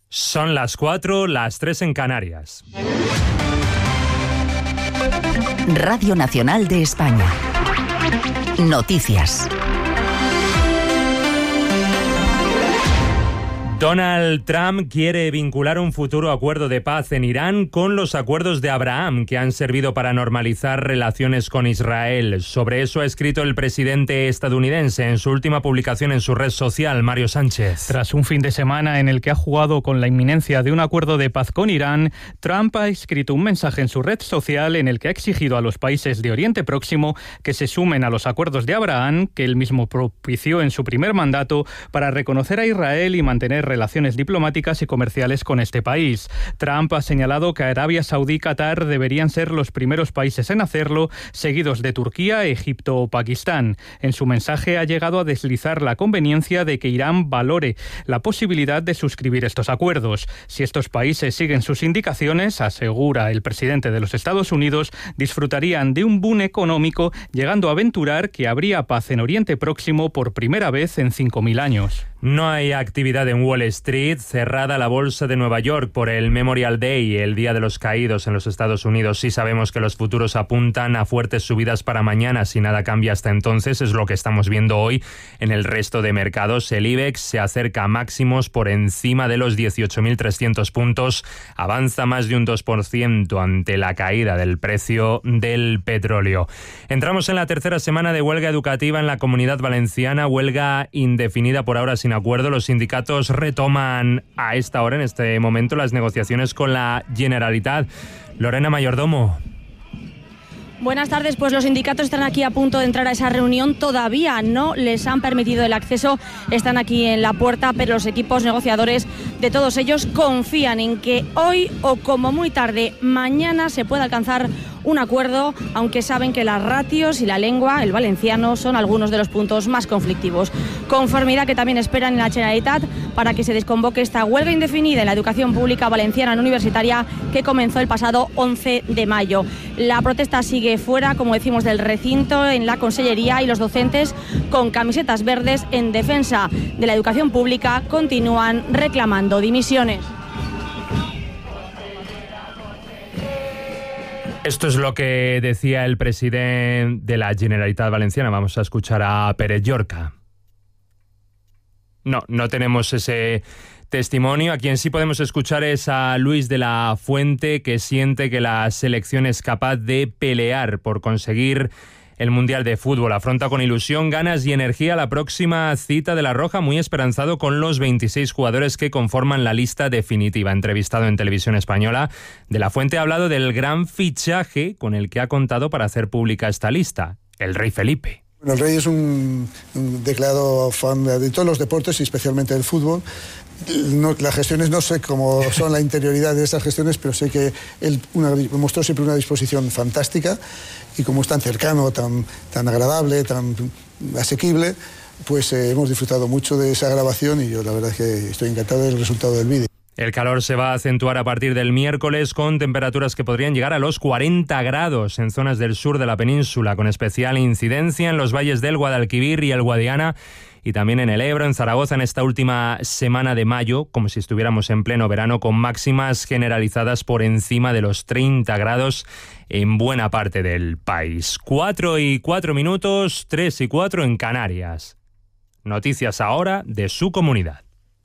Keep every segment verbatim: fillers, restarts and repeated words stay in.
Son las cuatro, las tres en Canarias. Radio Nacional de España. Noticias. Donald Trump quiere vincular un futuro acuerdo de paz en Irán con los acuerdos de Abraham que han servido para normalizar relaciones con Israel. Sobre eso ha escrito el presidente estadounidense en su última publicación en su red social, Mario Sánchez. Tras un fin de semana en el que ha jugado con la inminencia de un acuerdo de paz con Irán, Trump ha escrito un mensaje en su red social en el que ha exigido a los países de Oriente Próximo que se sumen a los acuerdos de Abraham, que él mismo propició en su primer mandato, para reconocer a Israel y mantener relaciones diplomáticas y comerciales con este país. Trump ha señalado que Arabia Saudí y Qatar deberían ser los primeros países en hacerlo, seguidos de Turquía, Egipto o Pakistán. En su mensaje ha llegado a deslizar la conveniencia de que Irán valore la posibilidad de suscribir estos acuerdos. Si estos países siguen sus indicaciones, asegura el presidente de los Estados Unidos, disfrutarían de un boom económico, llegando a aventurar que habría paz en Oriente Próximo por primera vez en cinco mil años. No hay actividad en Wall Street, cerrada la bolsa de Nueva York por el Memorial Day, el Día de los Caídos en los Estados Unidos. Sí sabemos que los futuros apuntan a fuertes subidas para mañana, si nada cambia hasta entonces, es lo que estamos viendo hoy en el resto de mercados. El IBEX se acerca a máximos por encima de los dieciocho mil trescientos puntos, avanza más de un dos por ciento ante la caída del precio del petróleo. Entramos en la tercera semana de huelga educativa en la Comunidad Valenciana, huelga indefinida por ahora sin acuerdo. Los sindicatos retoman a esta hora, en este momento, las negociaciones con la Generalitat. Lorena Mayordomo. Buenas tardes, pues los sindicatos están aquí a punto de entrar a esa reunión, todavía no les han permitido el acceso, están aquí en la puerta, pero los equipos negociadores de todos ellos confían en que hoy o como muy tarde mañana se pueda alcanzar un acuerdo, aunque saben que las ratios y la lengua, el valenciano, son algunos de los puntos más conflictivos. Conformidad que también esperan en la Generalitat para que se desconvoque esta huelga indefinida en la educación pública valenciana no universitaria que comenzó el pasado once de mayo. La protesta sigue fuera, como decimos, del recinto, en la Consellería, y los docentes con camisetas verdes en defensa de la educación pública continúan reclamando dimisiones. Esto es lo que decía el presidente de la Generalitat Valenciana. Vamos a escuchar a Pérez Llorca. No, no tenemos ese testimonio. A quien sí podemos escuchar es a Luis de la Fuente, que siente que la selección es capaz de pelear por conseguir el Mundial de Fútbol. Afronta con ilusión, ganas y energía la próxima cita de La Roja, muy esperanzado con los veintiséis jugadores que conforman la lista definitiva. Entrevistado en Televisión Española, de la Fuente ha hablado del gran fichaje con el que ha contado para hacer pública esta lista, el Rey Felipe. Bueno, el Rey es un, un declarado fan de todos los deportes y especialmente del fútbol. No, las gestiones no sé cómo son la interioridad de esas gestiones, pero sé que él una, mostró siempre una disposición fantástica, y como es tan cercano, tan, tan agradable, tan asequible, pues eh, hemos disfrutado mucho de esa grabación, y yo la verdad es que estoy encantado del resultado del vídeo. El calor se va a acentuar a partir del miércoles, con temperaturas que podrían llegar a los cuarenta grados en zonas del sur de la península, con especial incidencia en los valles del Guadalquivir y el Guadiana, y también en el Ebro, en Zaragoza, en esta última semana de mayo, como si estuviéramos en pleno verano, con máximas generalizadas por encima de los treinta grados en buena parte del país. Cuatro y cuatro minutos, tres y cuatro en Canarias. Noticias ahora de su comunidad.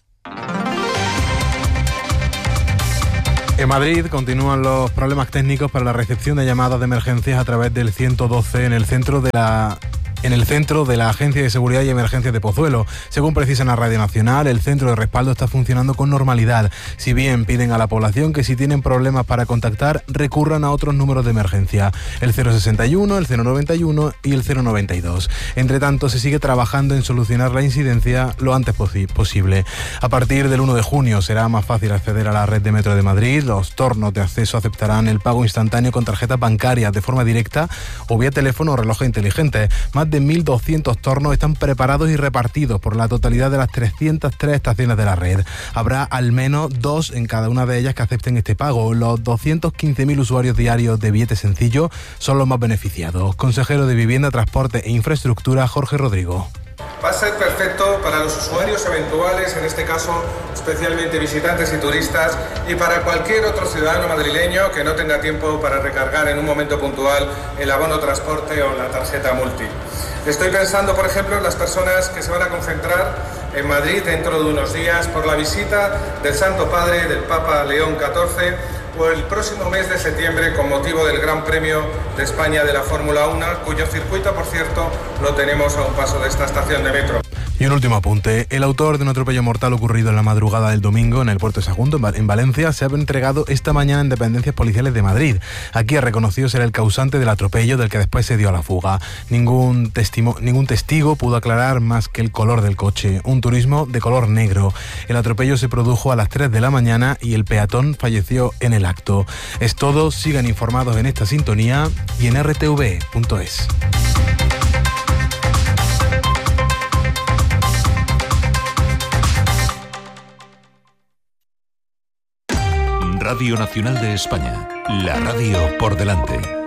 En Madrid continúan los problemas técnicos para la recepción de llamadas de emergencias a través del ciento doce en el centro de la... en el centro de la Agencia de Seguridad y Emergencias de Pozuelo. Según precisa la Radio Nacional, el centro de respaldo está funcionando con normalidad. Si bien piden a la población que si tienen problemas para contactar, recurran a otros números de emergencia, el cero sesenta y uno, el cero noventa y uno y el cero noventa y dos. Entre tanto, se sigue trabajando en solucionar la incidencia lo antes posi- posible. A partir del uno de junio será más fácil acceder a la red de metro de Madrid. Los tornos de acceso aceptarán el pago instantáneo con tarjetas bancarias de forma directa o vía teléfono o reloj inteligente. Más de mil doscientos tornos están preparados y repartidos por la totalidad de las trescientas tres estaciones de la red. Habrá al menos dos en cada una de ellas que acepten este pago. Los doscientos quince mil usuarios diarios de billete sencillo son los más beneficiados. Consejero de Vivienda, Transporte e Infraestructura, Jorge Rodrigo. Va a ser perfecto para los usuarios eventuales, en este caso especialmente visitantes y turistas, y para cualquier otro ciudadano madrileño que no tenga tiempo para recargar en un momento puntual el abono transporte o la tarjeta multi. Estoy pensando, por ejemplo, en las personas que se van a concentrar en Madrid dentro de unos días por la visita del Santo Padre, del Papa León catorce, o el próximo mes de septiembre con motivo del Gran Premio de España de la Fórmula uno, cuyo circuito, por cierto, lo tenemos a un paso de esta estación de metro. Y un último apunte. El autor de un atropello mortal ocurrido en la madrugada del domingo en el puerto de Sagunto, en Valencia, se ha entregado esta mañana en dependencias policiales de Madrid. Aquí ha reconocido ser el causante del atropello, del que después se dio a la fuga. Ningún, testimo, ningún testigo pudo aclarar más que el color del coche, un turismo de color negro. El atropello se produjo a las tres de la mañana y el peatón falleció en el acto. Es todo, sigan informados en esta sintonía y en r t v punto es. Radio Nacional de España, la radio por delante.